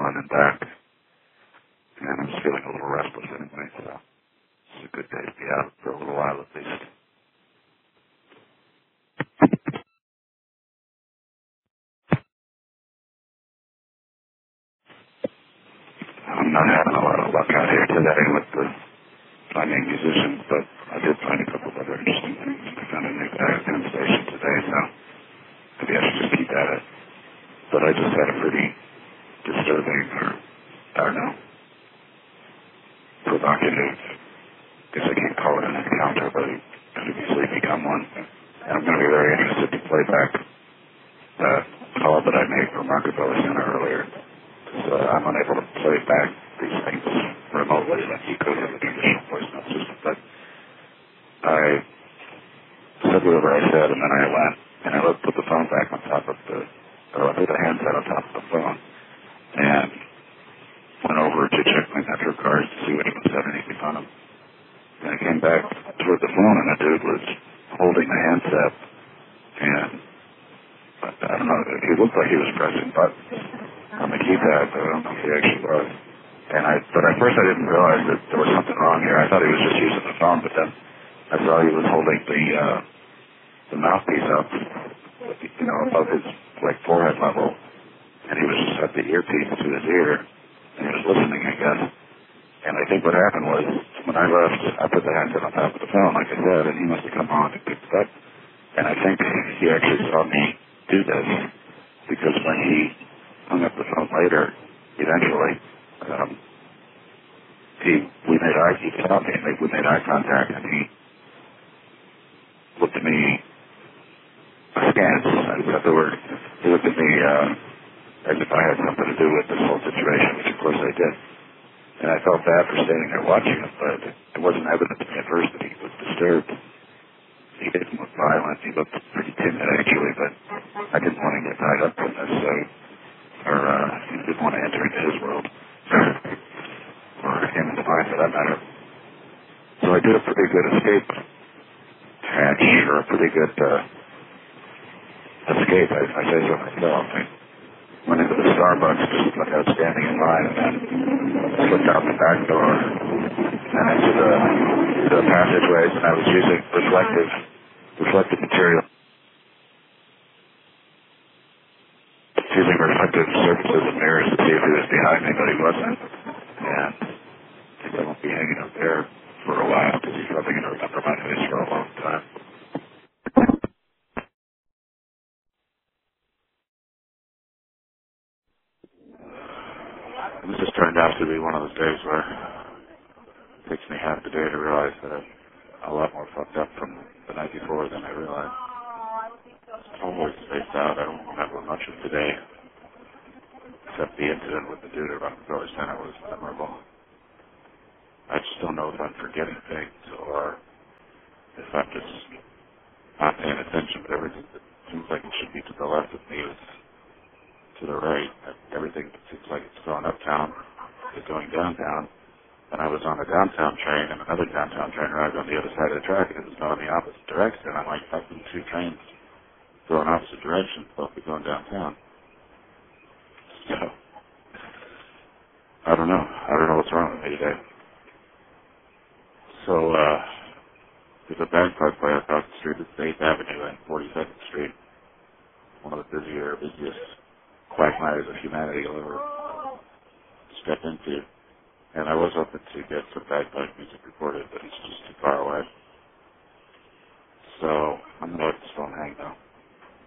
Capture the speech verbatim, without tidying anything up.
and back. And I'm just feeling a little restless anyway, so it's a good day to be out for a little while at least. I'm not having a lot of luck out here today with the finding musicians, but I did find a couple of other interesting things. I found a new guy at Penn Station today, so maybe I should just keep at it. But I just had a pretty disturbing, or I don't know, provocative, I guess I can't call it an encounter, but it could have easily become one. And I'm going to be very interested to play back that call that I made from Rockefeller Center earlier. So I'm unable to play back these things remotely like you could with a traditional voicemail system. But I said whatever I said, and then I went, and I put the phone back on top of the, or I put the handset on top of the phone, and went over to check my Metro cards to see what anyone said anything on them. And I came back toward the phone, and a dude was holding the handset, and I don't know, he looked like he was pressing buttons on the keypad, but I don't know if he actually was. And I, but at first I didn't realize that there was something wrong here. I thought he was just using the phone, but then I saw he was holding the uh, the mouthpiece up, you know, above his like forehead level, and he was just at the earpiece to his ear, and he was listening, I guess. And I think what happened was when I left, I put the handset on top of the phone, like I said, and he must have come on and picked it up. And I think he actually saw me do this because when he hung up the phone later, eventually, um, he we made eye he saw me and we made eye contact, and he looked at me askance. I said the word. He looked at me uh, as if I had something to do with this whole situation, which of course I did. And I felt bad for standing there watching him, but it wasn't evident to me at first that he was disturbed. He didn't look violent. He looked pretty timid, actually, but I didn't want to get tied up in this, so, or uh, didn't want to enter into his world, or him into mine, for that matter. So I did a pretty good escape hatch, or a pretty good uh, escape, if I say so myself. I went into the Starbucks, just like I was standing in line, and then slipped out the back door, and into the, the passageways, and I was using reflective, reflective material, using reflective surfaces and mirrors to see if he was behind me, but he wasn't. And I think I won't be hanging up there for a while, because he's probably going to remember my face for a long time. This just turned out to be one of those days where it takes me half the day to realize that I'm a lot more fucked up from the night before than I realized. It's always spaced out. I don't remember much of today, except the incident with the dude at Rockefeller Center was memorable. I just don't know if I'm forgetting things or if I'm just not paying attention, but everything that seems like it should be to the left of me is to the right. Everything seems like it's going uptown, is going downtown. And I was on a downtown train, and another downtown train arrived on the other side of the track, and it was going the opposite direction. I'm like, how can two trains go in opposite directions, both be going downtown? So, I don't know. I don't know what's wrong with me today. So, uh, there's a bagpipe play across the street. It's eighth Avenue and forty-second Street. One of the busier, busiest quagmires of humanity I'll ever step into. And I was hoping to get some bagpipe music recorded, but it's just too far away. So I'm going to let this phone hang now.